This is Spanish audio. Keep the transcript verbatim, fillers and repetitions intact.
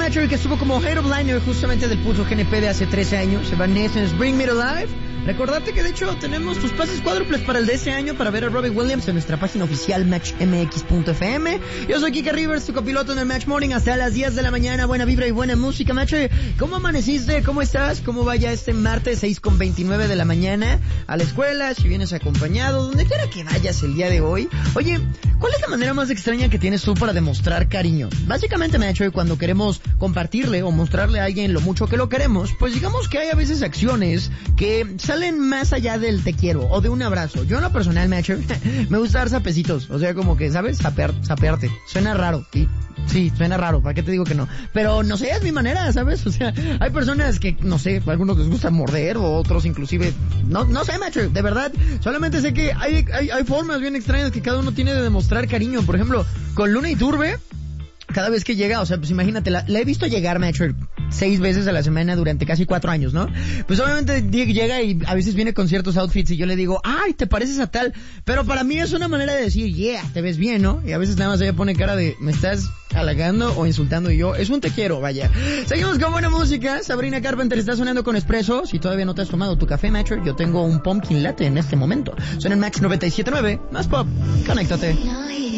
Macho, que estuvo como Head of Liner justamente del pulso G N P de hace trece años. Evanescence, Bring Me to Life. Recordarte que de hecho tenemos tus pases cuádruples para el de este año para ver a Robbie Williams en nuestra página oficial match m x punto f m. Yo soy Kike Rivers, tu copiloto en el Match Morning hasta las diez de la mañana. Buena vibra y buena música, Match. ¿Cómo amaneciste? ¿Cómo estás? ¿Cómo vaya este martes seis con veintinueve de la mañana? A la escuela, si vienes acompañado, donde quiera que vayas el día de hoy. Oye, ¿cuál es la manera más extraña que tienes tú para demostrar cariño? Básicamente, Match, cuando queremos compartirle o mostrarle a alguien lo mucho que lo queremos, pues digamos que hay a veces acciones que salen más allá del te quiero o de un abrazo. Yo en lo personal, Match, me gusta dar sapecitos, o sea, como que, ¿sabes? Sapear, sapearte. Suena raro, sí, sí, suena raro, ¿para qué te digo que no? Pero no sé, es mi manera, ¿sabes? O sea, hay personas que, no sé, a algunos les gusta morder o otros inclusive, no, no sé, Match, de verdad, solamente sé que hay, hay, hay formas bien extrañas que cada uno tiene de demostrar cariño. Por ejemplo, con Luna Iturbe, cada vez que llega, o sea, pues imagínate, la, la he visto llegar, Match, seis veces a la semana durante casi cuatro años, ¿no? Pues obviamente llega y a veces viene con ciertos outfits y yo le digo, ay, te pareces a tal, pero para mí es una manera de decir, yeah, te ves bien, ¿no? Y a veces nada más ella pone cara de, me estás halagando o insultando, y yo, es un te quiero, vaya. Seguimos con buena música. Sabrina Carpenter está sonando con Espresso. Si todavía no te has tomado tu café, Match, yo tengo un pumpkin latte en este momento. Suena en Max noventa y siete punto nueve, más pop, conéctate.